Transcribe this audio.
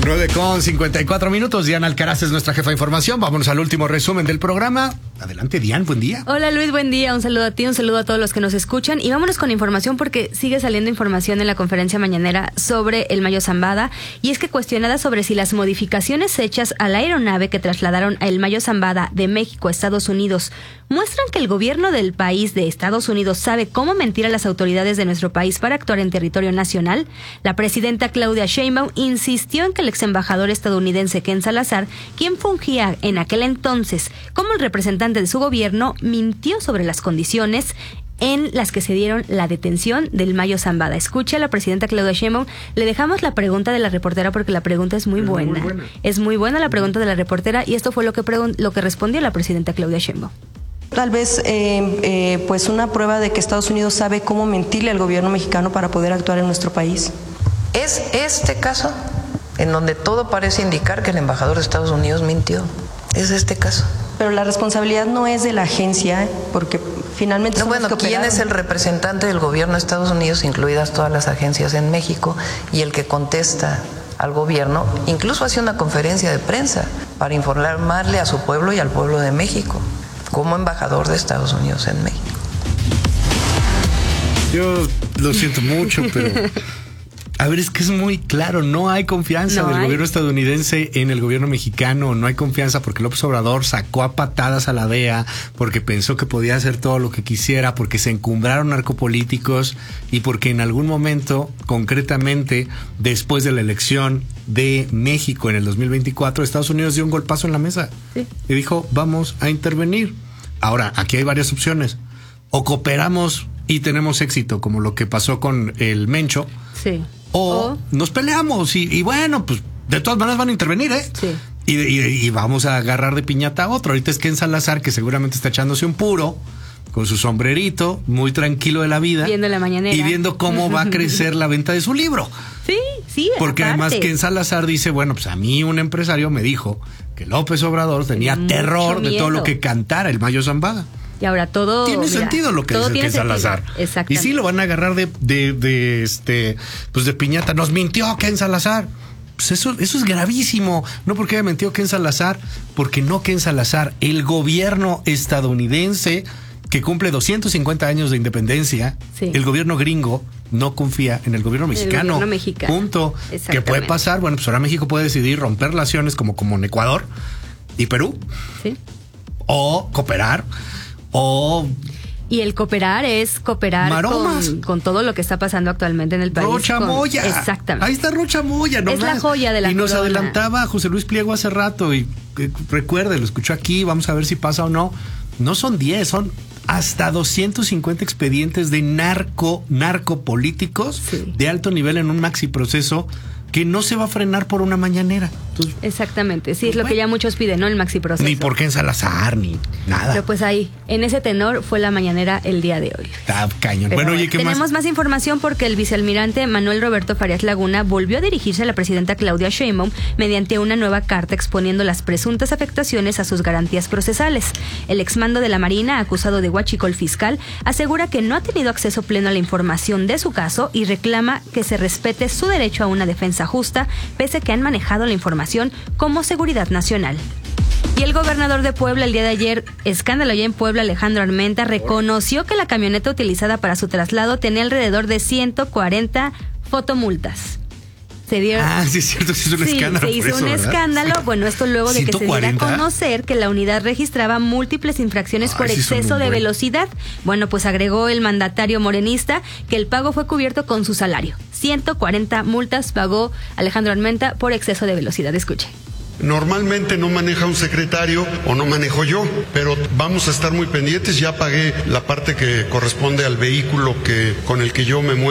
9:54. Diana Alcaraz es nuestra jefa de información. Vámonos al último resumen del programa. Adelante, Diana, buen día. Hola, Luis, buen día. Un saludo a ti, un saludo a todos los que nos escuchan. Y vámonos con información porque sigue saliendo información en la conferencia mañanera sobre el Mayo Zambada. Y es que cuestionada sobre si las modificaciones hechas a la aeronave que trasladaron el Mayo Zambada de México a Estados Unidos muestran que el gobierno del país de Estados Unidos sabe cómo mentir a las autoridades de nuestro país para actuar en territorio nacional, la presidenta Claudia Sheinbaum insistió en que el ex embajador estadounidense Ken Salazar, quien fungía en aquel entonces como el representante de su gobierno, mintió sobre las condiciones en las que se dieron la detención del Mayo Zambada. Escucha a la presidenta Claudia Sheinbaum. Le dejamos la pregunta de la reportera porque la pregunta es muy buena. Es muy buena la pregunta de la reportera y esto fue lo que respondió la presidenta Claudia Sheinbaum. Tal vez pues una prueba de que Estados Unidos sabe cómo mentirle al gobierno mexicano para poder actuar en nuestro país. Es este caso en donde todo parece indicar que el embajador de Estados Unidos mintió. Es este caso. Pero la responsabilidad no es de la agencia, porque finalmente no, bueno, ¿quién es el representante del gobierno de Estados Unidos, incluidas todas las agencias en México, y el que contesta al gobierno, incluso hace una conferencia de prensa para informarle a su pueblo y al pueblo de México, como embajador de Estados Unidos en México? Yo lo siento mucho, pero a ver, es que es muy claro, no hay confianza del gobierno estadounidense en el gobierno mexicano, no hay confianza porque López Obrador sacó a patadas a la DEA, porque pensó que podía hacer todo lo que quisiera, porque se encumbraron narcopolíticos y porque en algún momento, concretamente después de la elección de México en el 2024, Estados Unidos dio un golpazo en la mesa y dijo, vamos a intervenir. Ahora, aquí hay varias opciones. O cooperamos y tenemos éxito, como lo que pasó con el Mencho. Sí. O nos peleamos y bueno, pues de todas maneras van a intervenir, ¿eh? Sí. Y vamos a agarrar de piñata a otro. Ahorita es Ken Salazar, que seguramente está echándose un puro, con su sombrerito, muy tranquilo de la vida. Viendo la mañanera. Y viendo cómo va a crecer la venta de su libro. Sí, porque aparte. Además Ken Salazar dice, bueno, pues a mí un empresario me dijo que López Obrador tenía terror de todo lo que cantara el Mayo Zambada. Y ahora todo tiene sentido lo que dice Ken Salazar. Exactamente. Y sí lo van a agarrar de piñata. Nos mintió Ken Salazar. Pues eso es gravísimo. No porque haya mentido Ken Salazar, porque no Ken Salazar, el gobierno estadounidense que cumple 250 años de independencia, el gobierno gringo no confía en el gobierno mexicano. Punto. ¿Qué puede pasar? Bueno, pues ahora México puede decidir romper relaciones como en Ecuador y Perú. Sí. O cooperar. Y el cooperar es cooperar con todo lo que está pasando actualmente en el país. Rocha Moya. Exactamente. Ahí está Rocha Moya. Es la joya de la corona. Y nos adelantaba José Luis Pliego hace rato. Y recuerde, lo escuchó aquí. Vamos a ver si pasa o no. No son 10, son hasta 250 expedientes de narcopolíticos de alto nivel en un maxi proceso que no se va a frenar por una mañanera. Entonces, exactamente, sí, es lo que ya muchos piden, ¿no? El maxi proceso. Ni por Ken Salazar, ni nada. Pero pues ahí, en ese tenor fue la mañanera el día de hoy. Está cañón. Bueno, oye, ¿qué tenemos más información porque el vicealmirante Manuel Roberto Farías Laguna volvió a dirigirse a la presidenta Claudia Sheinbaum mediante una nueva carta exponiendo las presuntas afectaciones a sus garantías procesales. El exmando de la Marina, acusado de huachicol fiscal, asegura que no ha tenido acceso pleno a la información de su caso y reclama que se respete su derecho a una defensa justa, pese a que han manejado la información como seguridad nacional. Y el gobernador de Puebla el día de ayer, escándalo allá en Puebla, Alejandro Armenta, reconoció que la camioneta utilizada para su traslado tenía alrededor de 140 fotomultas. Sí, es cierto, se hizo un escándalo. Se hizo un escándalo. Bueno, esto luego de que se diera a conocer que la unidad registraba múltiples infracciones por exceso de velocidad. Bueno, pues agregó el mandatario morenista que el pago fue cubierto con su salario. 140 multas pagó Alejandro Armenta por exceso de velocidad. Escuche. Normalmente no maneja un secretario o no manejo yo, pero vamos a estar muy pendientes. Ya pagué la parte que corresponde al vehículo con el que yo me muevo.